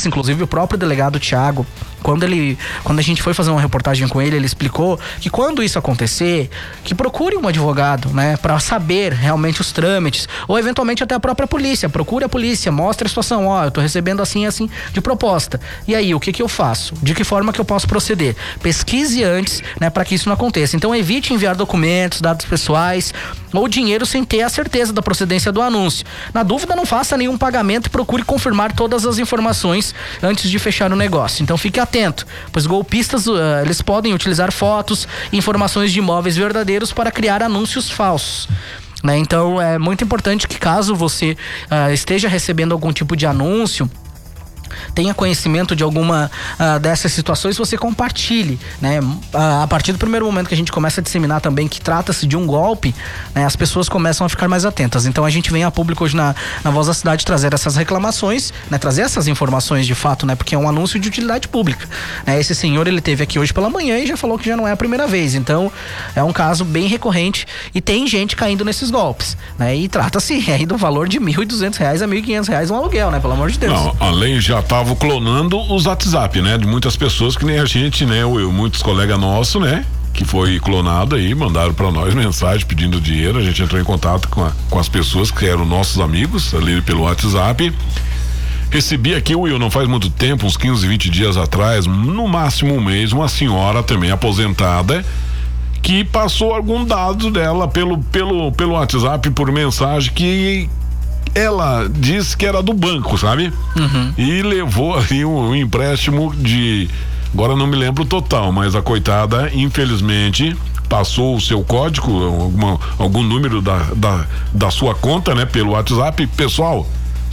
conversa, inclusive o próprio delegado Thiago, quando a gente foi fazer uma reportagem com ele explicou que quando isso acontecer, que procure um advogado, né, para saber realmente os trâmites, ou eventualmente até a própria polícia, procure a polícia, mostre a situação, eu tô recebendo assim de proposta. E aí, o que eu faço? De que forma que eu posso proceder? Pesquise antes, né, para que isso não aconteça. Então evite enviar documentos, dados pessoais ou dinheiro sem ter a certeza da procedência do anúncio. Na dúvida, não faça nenhum pagamento e procure confirmar todas as informações antes de fechar o negócio. Então fique atento, pois golpistas eles podem utilizar fotos e informações de imóveis verdadeiros para criar anúncios falsos. Né? Então é muito importante que, caso você esteja recebendo algum tipo de anúncio, tenha conhecimento de alguma dessas situações, você compartilhe, né? A partir do primeiro momento que a gente começa a disseminar também que trata-se de um golpe, né? As pessoas começam a ficar mais atentas. Então a gente vem a público hoje na Voz da Cidade trazer essas reclamações, né? Trazer essas informações de fato, né? Porque é um anúncio de utilidade pública, né? Esse senhor, ele esteve aqui hoje pela manhã e já falou que já não é a primeira vez. Então é um caso bem recorrente e tem gente caindo nesses golpes, né? E trata-se aí do valor de R$1.200 a R$1.500 um aluguel, né? Pelo amor de Deus. Não, a lei já tava clonando os WhatsApp, né? De muitas pessoas que nem a gente, né? Muitos colegas nossos, né? Que foi clonado aí, mandaram pra nós mensagem pedindo dinheiro. A gente entrou em contato com as pessoas que eram nossos amigos ali pelo WhatsApp. Recebi aqui, Will, não faz muito tempo, uns 15, 20 dias atrás, no máximo um mês, uma senhora também aposentada que passou algum dado dela pelo WhatsApp por mensagem que ela disse que era do banco, sabe? Uhum. E levou ali um empréstimo de, agora não me lembro o total, mas a coitada, infelizmente, passou o seu código, algum número da sua conta, né? Pelo WhatsApp. Pessoal,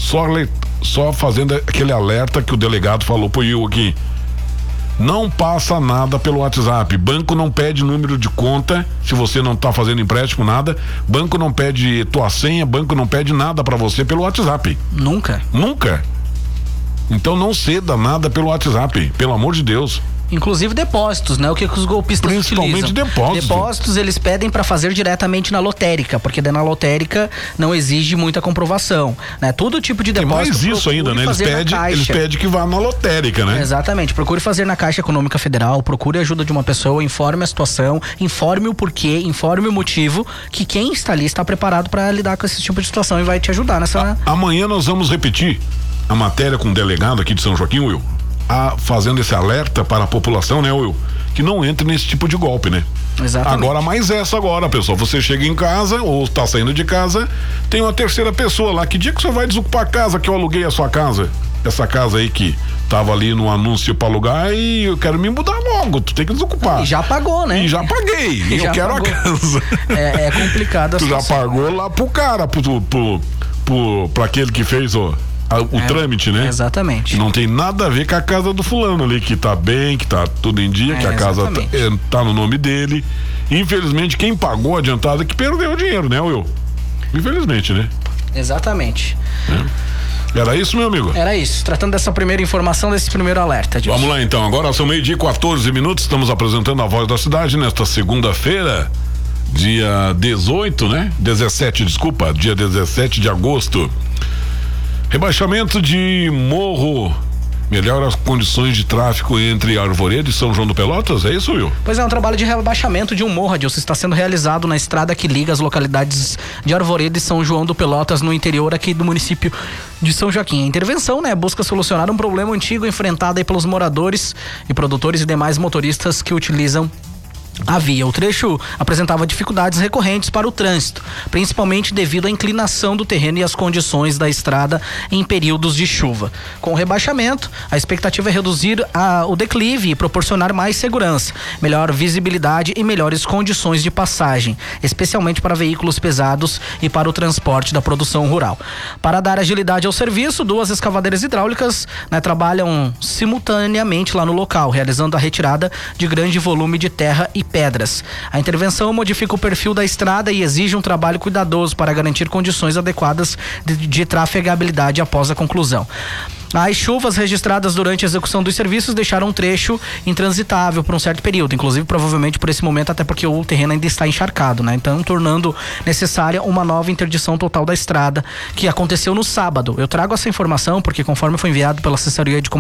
só fazendo aquele alerta que o delegado falou pro Will aqui. Não passa nada pelo WhatsApp. Banco não pede número de conta se você não tá fazendo empréstimo, nada. Banco não pede tua senha, banco não pede nada pra você pelo WhatsApp. Nunca. Então não ceda nada pelo WhatsApp, pelo amor de Deus. Inclusive depósitos, né? O que os golpistas principalmente utilizam? Depósitos. Depósitos eles pedem para fazer diretamente na lotérica, porque na lotérica não exige muita comprovação, né? Todo tipo de depósito. Tem mais isso ainda, né? Eles pedem que vá na lotérica, né? Exatamente. Procure fazer na Caixa Econômica Federal, procure a ajuda de uma pessoa, informe a situação, informe o porquê, informe o motivo, que quem está ali está preparado para lidar com esse tipo de situação e vai te ajudar nessa. Amanhã nós vamos repetir a matéria com o delegado aqui de São Joaquim, Will. Fazendo esse alerta para a população, né, Will? Que não entre nesse tipo de golpe, né? Exatamente. Agora, mais essa agora, pessoal. Você chega em casa ou está saindo de casa, tem uma terceira pessoa lá. Que dia que você vai desocupar a casa que eu aluguei a sua casa? Essa casa aí que tava ali no anúncio para alugar e eu quero me mudar logo. Tu tem que desocupar. E já pagou, né? E já paguei. E eu quero pagou. A casa. É complicado. Tu já pagou lá pro cara, pra aquele que fez o trâmite, né? Exatamente. Não tem nada a ver com a casa do fulano ali, que tá bem, que tá tudo em dia, que a casa tá no nome dele. Infelizmente, quem pagou adiantado é que perdeu o dinheiro, né, Will? Infelizmente, né? Exatamente. Era isso, meu amigo? Era isso, tratando dessa primeira informação, desse primeiro alerta. Vamos lá então, agora são 12:14, estamos apresentando a Voz da Cidade nesta segunda-feira, dia 18, né? 17, desculpa, dia 17 de agosto. Rebaixamento de morro melhora as condições de tráfego entre Arvoredo e São João do Pelotas, é isso, Will? Pois é, um trabalho de rebaixamento de um morro, Adilson, está sendo realizado na estrada que liga as localidades de Arvoredo e São João do Pelotas, no interior aqui do município de São Joaquim. A intervenção, né, busca solucionar um problema antigo enfrentado aí pelos moradores e produtores e demais motoristas que utilizam a via. O trecho apresentava dificuldades recorrentes para o trânsito, principalmente devido à inclinação do terreno e às condições da estrada em períodos de chuva. Com o rebaixamento, a expectativa é reduzir o declive e proporcionar mais segurança, melhor visibilidade e melhores condições de passagem, especialmente para veículos pesados e para o transporte da produção rural. Para dar agilidade ao serviço, 2 escavadeiras hidráulicas, né, trabalham simultaneamente lá no local, realizando a retirada de grande volume de terra e pedras. A intervenção modifica o perfil da estrada e exige um trabalho cuidadoso para garantir condições adequadas de trafegabilidade após a conclusão. As chuvas registradas durante a execução dos serviços deixaram um trecho intransitável por um certo período, inclusive provavelmente por esse momento, até porque o terreno ainda está encharcado, né? Então, tornando necessária uma nova interdição total da estrada, que aconteceu no sábado. Eu trago essa informação porque, conforme foi enviado pela assessoria de